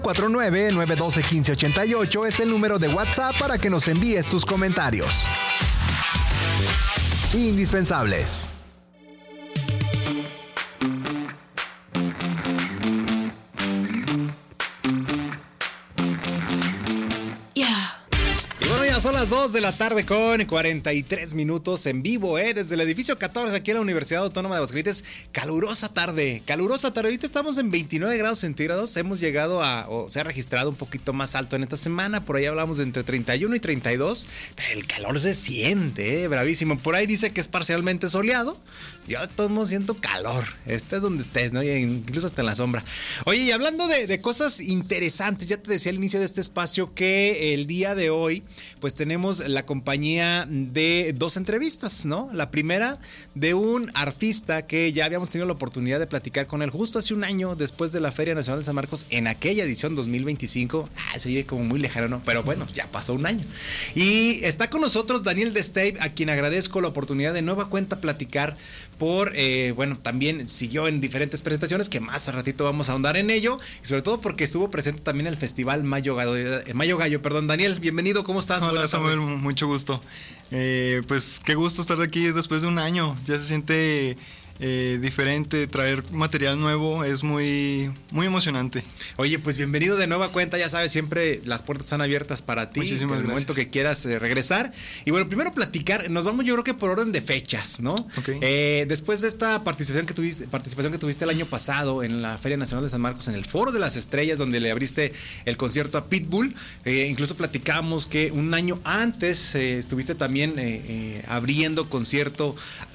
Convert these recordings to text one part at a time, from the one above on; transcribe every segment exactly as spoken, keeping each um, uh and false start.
cuatro nueve, nueve uno dos, uno cinco ocho ocho es el número de WhatsApp para que nos envíes tus comentarios. Indispensables. Son las dos de la tarde con cuarenta y tres minutos en vivo, ¿eh? Desde el edificio catorce aquí en la Universidad Autónoma de Aguascalientes. Calurosa tarde, calurosa tarde. Ahorita estamos en veintinueve grados centígrados. Hemos llegado a, o se ha registrado un poquito más alto en esta semana. Por ahí hablamos de entre treinta y uno y treinta y dos. Pero el calor se siente, ¿eh? Bravísimo. Por ahí dice que es parcialmente soleado. Yo de todos modos siento calor. Estés donde estés, ¿no? Y incluso hasta en la sombra. Oye, y hablando de, de cosas interesantes, ya te decía al inicio de este espacio que el día de hoy, pues tenemos la compañía de dos entrevistas, ¿no? La primera de un artista que ya habíamos tenido la oportunidad de platicar con él justo hace un año después de la Feria Nacional de San Marcos en aquella edición dos mil veinticinco. Ah, se oye como muy lejano, ¿no? Pero bueno, ya pasó un año. Y está con nosotros Daniel Destave, a quien agradezco la oportunidad de nueva cuenta platicar por, eh, bueno, también siguió en diferentes presentaciones que más a ratito vamos a ahondar en ello, y sobre todo porque estuvo presente también en el Festival Mayo Gallo, eh, Mayo Gallo, perdón. Daniel, bienvenido, ¿cómo estás? Hola Samuel, mucho gusto. Eh, pues qué gusto estar aquí después de un año, ya se siente eh, diferente, traer material nuevo es muy, muy emocionante. Oye, pues bienvenido de nueva cuenta, ya sabes, siempre las puertas están abiertas para ti. Muchísimas en el gracias. momento que quieras eh, regresar. Y bueno, primero platicar, nos vamos yo creo que por orden de fechas, ¿no? Okay. Eh, después de esta participación que tuviste, participación que tuviste el año pasado en la Feria Nacional de San Marcos, en el Foro de las Estrellas, donde le abriste el concierto a Pitbull, eh, incluso platicamos que un año antes eh, estuviste también eh, eh, abriendo concierto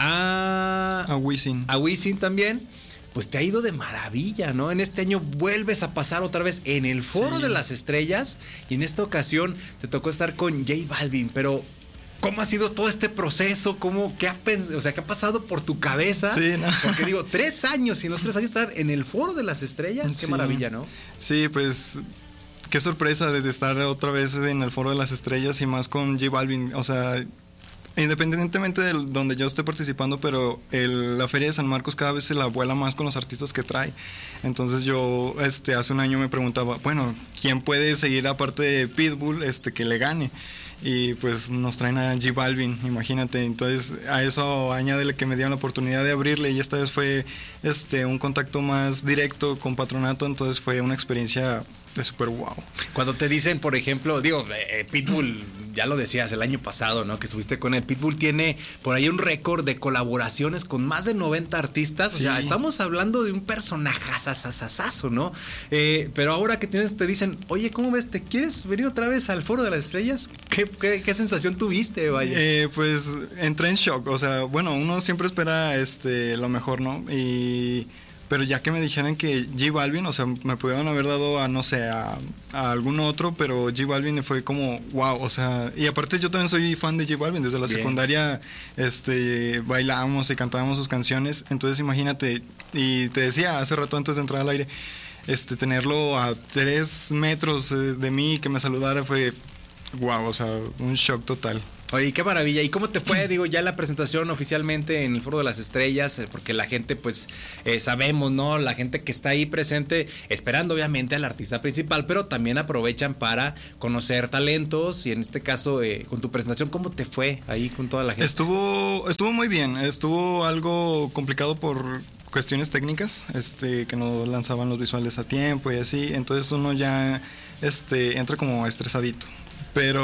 a... A Wisin. A Wisin también. Pues te ha ido de maravilla, ¿no? En este año vuelves a pasar otra vez en el Foro Sí. de las Estrellas y en esta ocasión te tocó estar con J Balvin, pero ¿cómo ha sido todo este proceso? ¿Cómo, qué ha, o sea, qué ha pasado por tu cabeza? Sí, no. Porque digo, tres años y en los tres años estar en el Foro de las Estrellas, qué Sí. maravilla, ¿no? Sí, pues qué sorpresa de estar otra vez en el Foro de las Estrellas y más con J Balvin, o sea, independientemente de donde yo esté participando, pero el, la Feria de San Marcos cada vez se la vuela más con los artistas que trae. Entonces yo este, hace un año me preguntaba, bueno, ¿quién puede seguir aparte de Pitbull este, que le gane? Y pues nos traen a J Balvin, imagínate. Entonces a eso añádele que me dieron la oportunidad de abrirle y esta vez fue este, un contacto más directo con Patronato, entonces fue una experiencia de súper wow. Cuando te dicen, por ejemplo, digo, eh, Pitbull, ya lo decías el año pasado, ¿no? Que estuviste con él. Pitbull tiene por ahí un récord de colaboraciones con más de noventa artistas. Sí. O sea, estamos hablando de un personajazazazazo, ¿no? Eh, pero ahora que tienes, te dicen, oye, ¿cómo ves? ¿Te quieres venir otra vez al Foro de las Estrellas? ¿Qué, qué, qué sensación tuviste, vaya? Eh, pues entré en shock. O sea, bueno, uno siempre espera este, lo mejor, ¿no? Y... pero ya que me dijeran que J Balvin, o sea, me pudieron haber dado a, no sé, a, a algún otro, pero J Balvin fue como, wow, o sea, y aparte yo también soy fan de J Balvin, desde la Bien. secundaria este, bailábamos y cantábamos sus canciones, entonces imagínate, y te decía hace rato antes de entrar al aire, este, tenerlo a tres metros de mí, que me saludara, fue, wow, o sea, un shock total. Oye, qué maravilla. ¿Y cómo te fue, digo, ya la presentación oficialmente en el Foro de las Estrellas? Porque la gente, pues, eh, sabemos, ¿no? La gente que está ahí presente, esperando obviamente al artista principal, pero también aprovechan para conocer talentos y en este caso, eh, con tu presentación, ¿cómo te fue ahí con toda la gente? Estuvo, estuvo muy bien. Estuvo algo complicado por cuestiones técnicas, este, que no lanzaban los visuales a tiempo y así, entonces uno ya, este, entra como estresadito. Pero